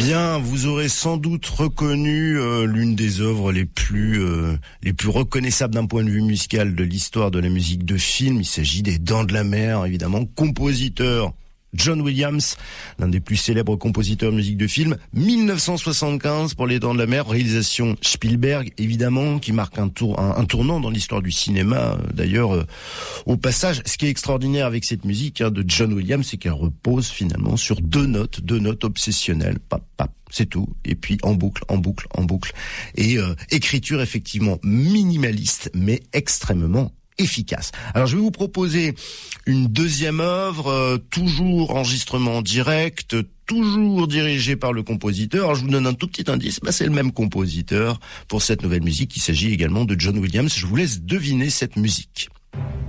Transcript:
Bien, vous aurez sans doute reconnu l'une des œuvres les plus reconnaissables d'un point de vue musical de l'histoire de la musique de film. Il s'agit des Dents de la Mer, évidemment. Compositeur John Williams, l'un des plus célèbres compositeurs de musique de film. 1975 pour les Dents de la Mer, réalisation Spielberg, évidemment, qui marque un tournant dans l'histoire du cinéma. D'ailleurs, au passage, ce qui est extraordinaire avec cette musique de John Williams, c'est qu'elle repose finalement sur deux notes obsessionnelles. Pap, pap, c'est tout. Et puis en boucle. Et écriture effectivement minimaliste, mais extrêmement efficace. Alors je vais vous proposer une deuxième œuvre, toujours enregistrement direct, toujours dirigé par le compositeur. Alors je vous donne un tout petit indice, c'est le même compositeur pour cette nouvelle musique. Il s'agit également de John Williams. Je vous laisse deviner cette musique.